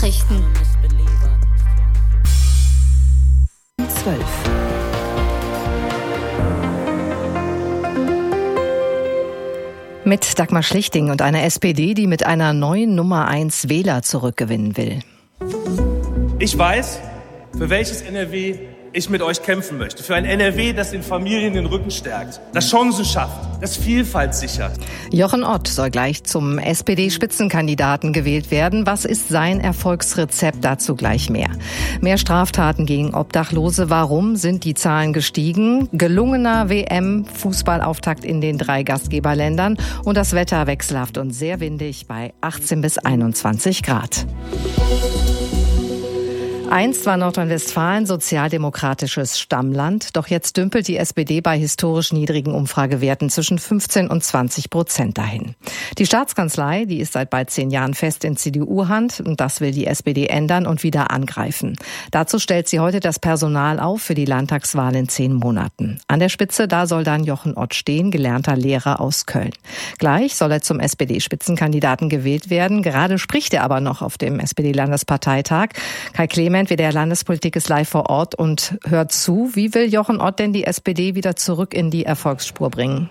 Nachrichten. 12. Mit Dagmar Schlichting und einer SPD, die mit einer neuen Nummer 1 Wähler zurückgewinnen will. Ich weiß, für welches NRW ich mit euch kämpfen möchte. Für ein NRW, das den Familien den Rücken stärkt, das Chancen schafft, das Vielfalt sichert. Jochen Ott soll gleich zum SPD-Spitzenkandidaten gewählt werden. Was ist sein Erfolgsrezept? Dazu gleich mehr. Mehr Straftaten gegen Obdachlose. Warum sind die Zahlen gestiegen? Gelungener WM-Fußballauftakt in den 3 Gastgeberländern. Und das Wetter wechselhaft und sehr windig bei 18 bis 21 Grad. Einst war Nordrhein-Westfalen sozialdemokratisches Stammland, doch jetzt dümpelt die SPD bei historisch niedrigen Umfragewerten zwischen 15 und 20% dahin. Die Staatskanzlei, die ist seit bald 10 Jahren fest in CDU-Hand und das will die SPD ändern und wieder angreifen. Dazu stellt sie heute das Personal auf für die Landtagswahl in 10 Monaten. An der Spitze, da soll dann Jochen Ott stehen, gelernter Lehrer aus Köln. Gleich soll er zum SPD-Spitzenkandidaten gewählt werden. Gerade spricht er aber noch auf dem SPD-Landesparteitag. Kai Clement, der Landespolitik ist live vor Ort und hört zu. Wie will Jochen Ott denn die SPD wieder zurück in die Erfolgsspur bringen?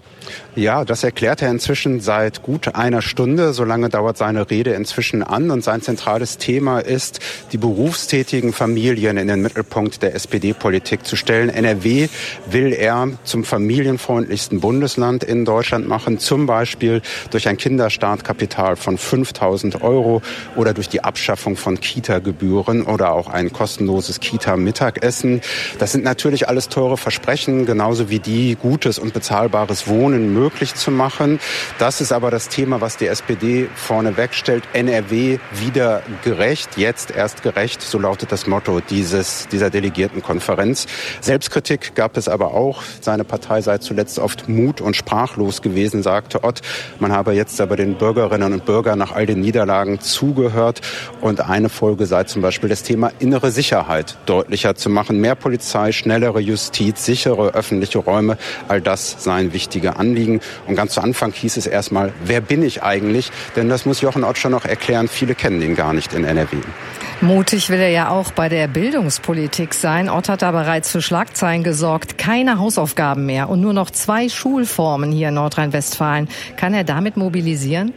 Ja, das erklärt er inzwischen seit gut einer Stunde. So lange dauert seine Rede inzwischen an. Und sein zentrales Thema ist, die berufstätigen Familien in den Mittelpunkt der SPD-Politik zu stellen. NRW will er zum familienfreundlichsten Bundesland in Deutschland machen. Zum Beispiel durch ein Kinderstartkapital von 5.000 € oder durch die Abschaffung von Kita-Gebühren oder auch ein kostenloses Kita-Mittagessen. Das sind natürlich alles teure Versprechen, genauso wie die, gutes und bezahlbares Wohnen möglich zu machen. Das ist aber das Thema, was die SPD vorne wegstellt. NRW wieder gerecht, jetzt erst gerecht, so lautet das Motto dieser Delegiertenkonferenz. Selbstkritik gab es aber auch. Seine Partei sei zuletzt oft mut- und sprachlos gewesen, sagte Ott. Man habe jetzt aber den Bürgerinnen und Bürgern nach all den Niederlagen zugehört. Und eine Folge sei zum Beispiel das Thema innere Sicherheit deutlicher zu machen. Mehr Polizei, schnellere Justiz, sichere öffentliche Räume, all das seien wichtige Anliegen. Und ganz zu Anfang hieß es erstmal, wer bin ich eigentlich? Denn das muss Jochen Ott schon noch erklären. Viele kennen ihn gar nicht in NRW. Mutig will er ja auch bei der Bildungspolitik sein. Ott hat da bereits für Schlagzeilen gesorgt. Keine Hausaufgaben mehr und nur noch 2 Schulformen hier in Nordrhein-Westfalen. Kann er damit mobilisieren?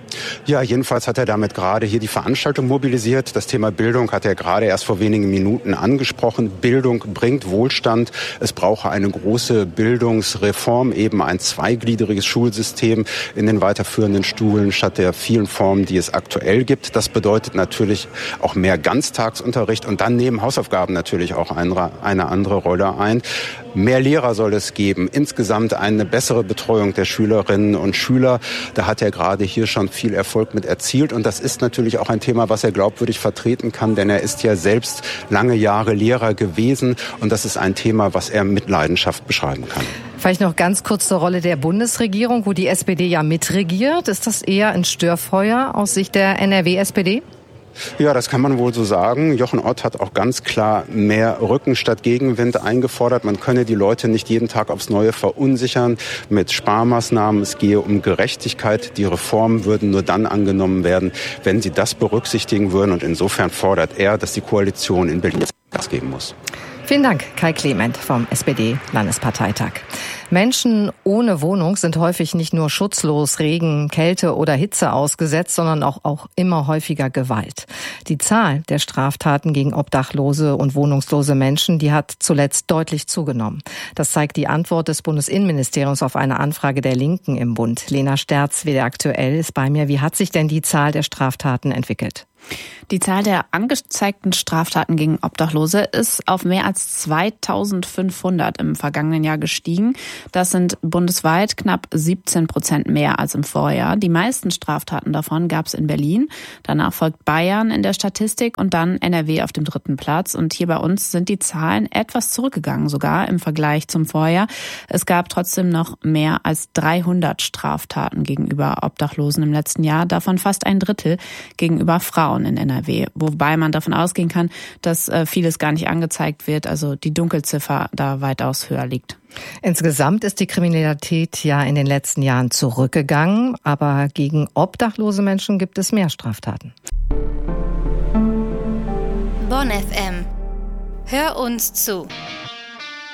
Ja, jedenfalls hat er damit gerade hier die Veranstaltung mobilisiert. Das Thema Bildung hat er gerade erst vor wenigen Minuten angesprochen. Bildung bringt Wohlstand. Es brauche eine große Bildungsreform, eben ein zweigliedriges Schulsystem in den weiterführenden Schulen statt der vielen Formen, die es aktuell gibt. Das bedeutet natürlich auch mehr Ganztagsunterricht und dann nehmen Hausaufgaben natürlich auch eine andere Rolle ein. Mehr Lehrer soll es geben, insgesamt eine bessere Betreuung der Schülerinnen und Schüler. Da hat er gerade hier schon viel Erfolg mit erzielt und das ist natürlich auch ein Thema, was er glaubwürdig vertreten kann, denn er ist ja selbst lange Jahre Lehrer gewesen und das ist ein Thema, was er mit Leidenschaft beschreiben kann. Vielleicht noch ganz kurz zur Rolle der Bundesregierung, wo die SPD ja mitregiert. Ist das eher ein Störfeuer aus Sicht der NRW-SPD? Ja, das kann man wohl so sagen. Jochen Ott hat auch ganz klar mehr Rücken statt Gegenwind eingefordert. Man könne die Leute nicht jeden Tag aufs Neue verunsichern mit Sparmaßnahmen. Es gehe um Gerechtigkeit. Die Reformen würden nur dann angenommen werden, wenn sie das berücksichtigen würden. Und insofern fordert er, dass die Koalition in Berlin jetzt Gas geben muss. Vielen Dank, Kai Clement vom SPD-Landesparteitag. Menschen ohne Wohnung sind häufig nicht nur schutzlos Regen, Kälte oder Hitze ausgesetzt, sondern auch immer häufiger Gewalt. Die Zahl der Straftaten gegen obdachlose und wohnungslose Menschen, die hat zuletzt deutlich zugenommen. Das zeigt die Antwort des Bundesinnenministeriums auf eine Anfrage der Linken im Bund. Lena Sterz, WDR aktuell, ist bei mir. Wie hat sich denn die Zahl der Straftaten entwickelt? Die Zahl der angezeigten Straftaten gegen Obdachlose ist auf mehr als 2.500 im vergangenen Jahr gestiegen. Das sind bundesweit knapp 17% mehr als im Vorjahr. Die meisten Straftaten davon gab es in Berlin. Danach folgt Bayern in der Statistik und dann NRW auf dem 3. Platz. Und hier bei uns sind die Zahlen etwas zurückgegangen, sogar im Vergleich zum Vorjahr. Es gab trotzdem noch mehr als 300 Straftaten gegenüber Obdachlosen im letzten Jahr, davon fast ein Drittel gegenüber Frauen in NRW, wobei man davon ausgehen kann, dass vieles gar nicht angezeigt wird, also die Dunkelziffer da weitaus höher liegt. Insgesamt ist die Kriminalität ja in den letzten Jahren zurückgegangen, aber gegen obdachlose Menschen gibt es mehr Straftaten. Bonn FM. Hör uns zu.